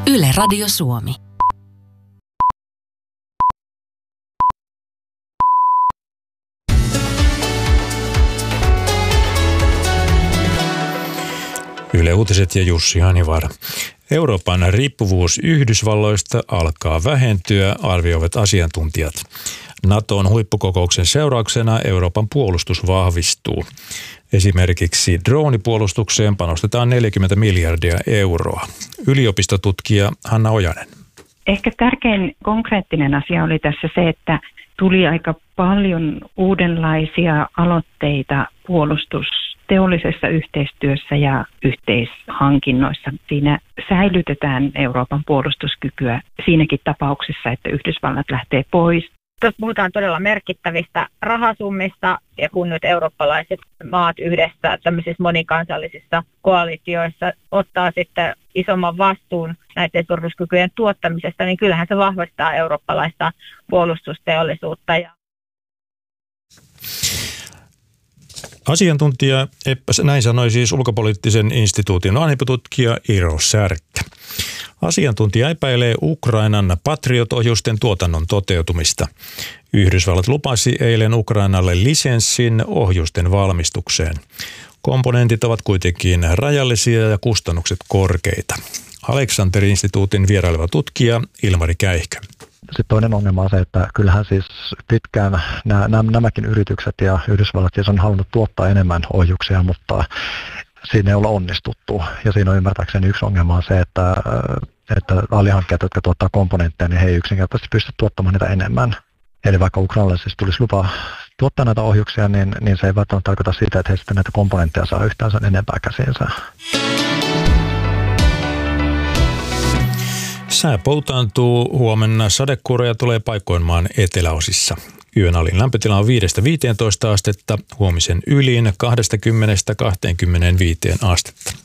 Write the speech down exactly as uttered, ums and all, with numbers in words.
Yle Radio Suomi. Yle Uutiset ja Jussi Hanivar. Euroopan riippuvuus Yhdysvalloista alkaa vähentyä, arvioivat asiantuntijat. Naton huippukokouksen seurauksena Euroopan puolustus vahvistuu. Esimerkiksi droonipuolustukseen panostetaan neljäkymmentä miljardia euroa. Yliopistotutkija Hanna Ojanen. Ehkä tärkein konkreettinen asia oli tässä se, että tuli aika paljon uudenlaisia aloitteita puolustusteollisessa yhteistyössä ja yhteishankinnoissa. Siinä säilytetään Euroopan puolustuskykyä siinäkin tapauksessa, että Yhdysvallat lähtee pois. Tuossa puhutaan todella merkittävistä rahasummista, ja kun nyt eurooppalaiset maat yhdessä tämmöisissä monikansallisissa koalitioissa ottaa sitten isomman vastuun näiden turvallisuuskykyjen tuottamisesta, niin kyllähän se vahvistaa eurooppalaista puolustusteollisuutta. Asiantuntija, näin sanoi siis ulkopoliittisen instituutin vanhempitutkija Iiro Särkkä. Asiantuntija epäilee Ukrainan Patriot-ohjusten tuotannon toteutumista. Yhdysvallat lupasi eilen Ukrainalle lisenssin ohjusten valmistukseen. Komponentit ovat kuitenkin rajallisia ja kustannukset korkeita. Alexander-instituutin vieraileva tutkija Ilmari Käihkö. Sitten toinen ongelma on se, että kyllähän siis pitkään nämä, nämäkin yritykset ja Yhdysvallat siis on halunnut tuottaa enemmän ohjuksia, mutta siinä ei olla onnistuttu. Ja siinä on ymmärtääkseni yksi ongelma on se, että, että alihankkijat, jotka tuottaa komponentteja, niin he ei yksinkertaisesti pysty tuottamaan niitä enemmän. Eli vaikka Ukrainalle siis tulisi lupa tuottaa näitä ohjuksia, niin, niin se ei välttämättä tarkoita sitä, että he sitten näitä komponentteja saa yhtään sen enempää käsiinsä. Sää poutaantuu, huomenna sadekuuroja tulee paikoin maan eteläosissa. Yön alin lämpötila on viidestä viiteentoista astetta, huomisen ylin kaksikymmentä kaksikymmentäviisi astetta.